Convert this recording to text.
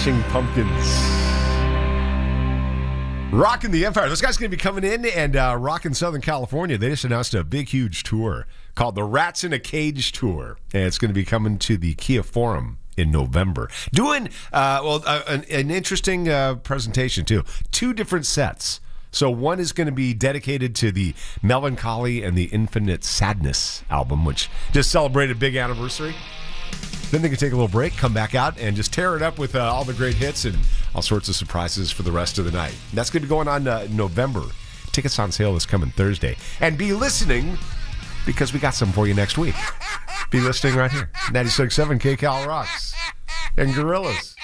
Smashing Pumpkins. Rocking the Empire. Those guys are going to be coming in and rocking Southern California. They just announced a big, huge tour called the Rats in a Cage Tour. And it's going to be coming to the Kia Forum in November. Doing, an interesting presentation, too. 2 different sets. So one is going to be dedicated to the Melancholy and the Infinite Sadness album, which just celebrated a big anniversary. Then they can take a little break, come back out, and just tear it up with all the great hits and all sorts of surprises for the rest of the night. That's going to be going on in November. Tickets on sale this coming Thursday. And be listening, because we got some for you next week. Be listening right here. 96.7 KCal Rocks and Gorillas.